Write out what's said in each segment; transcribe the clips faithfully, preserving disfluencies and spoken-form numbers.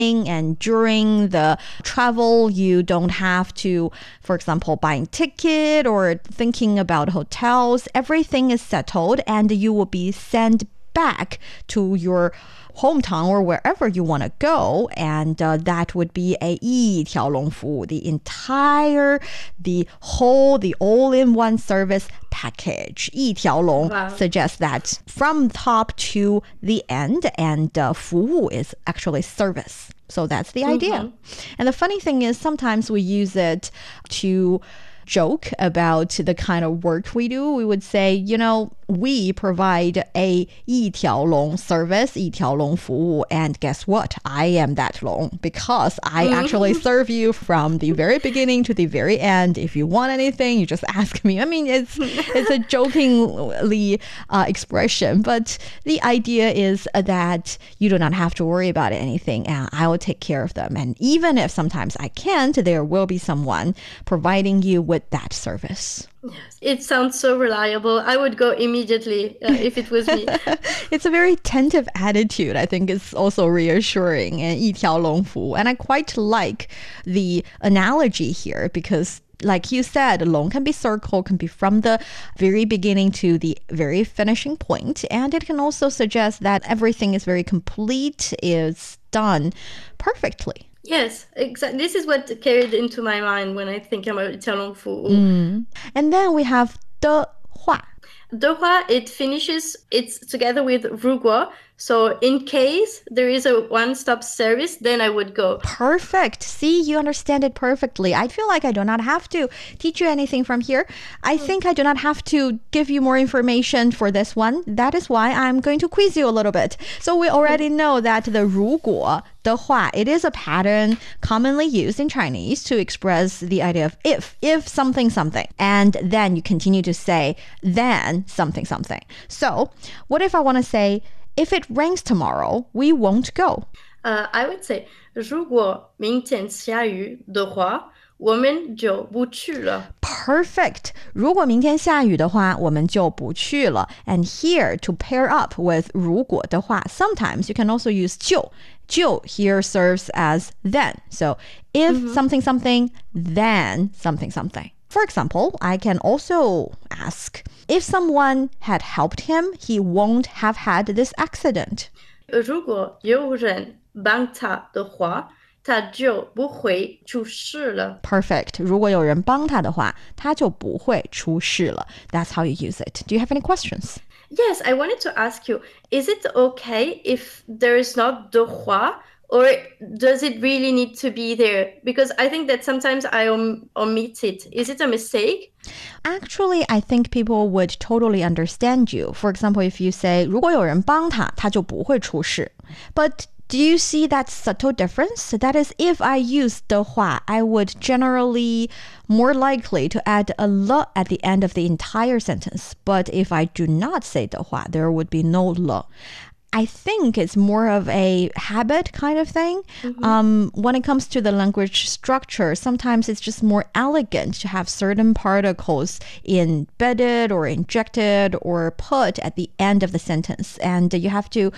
and during the travel, you don't have to, for example, buying ticket or thinking about hotels. Everything is settled and you will be sent back to your hometown or wherever you want to go, and uh, that would be a 一条龙服务, the entire, the whole, the all-in-one service package. 一条龙 Wow. suggests that from top to the end, and uh, 服务 is actually service. So that's the idea. Mm-hmm. And the funny thing is sometimes we use it to joke about the kind of work we do. We would say, you know, we provide a 一条龙 service, 一条龙服务, and guess what? I am that long because I actually serve you from the very beginning to the very end. If you want anything, you just ask me. I mean, it's it's a jokingly uh, expression, but the idea is that you do not have to worry about anything, and I will take care of them. And even if sometimes I can't, there will be someone providing you with that service. Yes, it sounds so reliable. I would go immediately uh, if it was me. It's a very attentive attitude. I think it's also reassuring and 一条龙服务. And I quite like the analogy here because like you said, long can be circle, can be from the very beginning to the very finishing point. And it can also suggest that everything is very complete, is done perfectly. Yes, exactly. This is what carried into my mind when I think about 一条龙服务. Mm. And then we have 的话. 的话, it finishes, it's together with 如果. So in case there is a one-stop service, then I would go. Perfect. See, you understand it perfectly. I feel like I do not have to teach you anything from here. I think I do not have to give you more information for this one. That is why I'm going to quiz you a little bit. So we already know that the 如果的话, it is a pattern commonly used in Chinese to express the idea of if, if something, something. And then you continue to say, then something, something. So what if I want to say, if it rains tomorrow, we won't go. Uh, I would say, 如果明天下雨的话，我们就不去了. Perfect. 如果明天下雨的话，我们就不去了. And here, to pair up with 如果的话, sometimes you can also use 就. 就 here serves as then. So if mm-hmm. something something, then something something. For example, I can also ask, if someone had helped him, he won't have had this accident. 如果有人帮他的话，他就不会出事了. Perfect. 如果有人帮他的话，他就不会出事了. That's how you use it. Do you have any questions? Yes, I wanted to ask you, is it okay if there is not 的话? Or does it really need to be there? Because I think that sometimes I om- omit it. Is it a mistake? Actually, I think people would totally understand you. For example, if you say, 如果有人帮他，他就不会出事. But do you see that subtle difference? That is, if I use 的话, I would generally more likely to add a 了 at the end of the entire sentence. But if I do not say 的话, there would be no 了. I think it's more of a habit kind of thing. Mm-hmm. Um, when it comes to the language structure, sometimes it's just more elegant to have certain particles embedded or injected or put at the end of the sentence. And you have to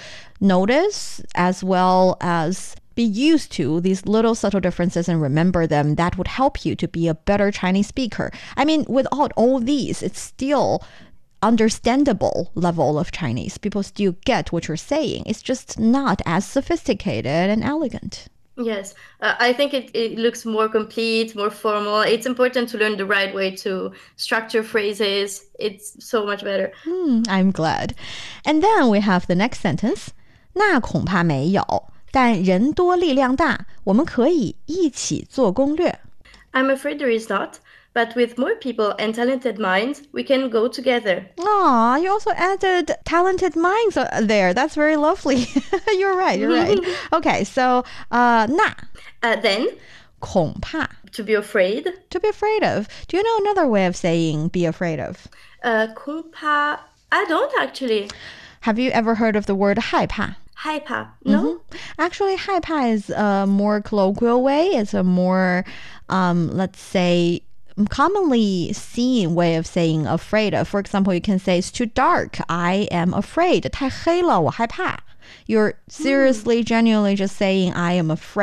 notice as well as be used to these little subtle differences and remember them. That would help you to be a better Chinese speaker. I mean, without all these, it's still understandable level of Chinese. People still get what you're saying. It's just not as sophisticated and elegant. Yes, uh, I think it, it looks more complete, more formal. It's important to learn the right way to structure phrases. It's so much better. Hmm, I'm glad. And then we have the next sentence. 那恐怕没有，但人多力量大，我们可以一起做攻略。 I'm afraid there is not. But with more people and talented minds, we can go together. Aw, you also added talented minds there. That's very lovely. You're right, you're right. Okay, so, uh, 那 Uh, then, 恐怕 to be afraid. To be afraid of. Do you know another way of saying be afraid of? Uh, 恐怕, I don't actually. Have you ever heard of the word 害怕? 害怕, no? Mm-hmm. Actually, 害怕 is a more colloquial way. It's a more, um, let's say, commonly seen way of saying afraid of. For example, you can say it's too dark. I am afraid. 太黑了，我害怕. You're seriously, genuinely just saying I am afraid.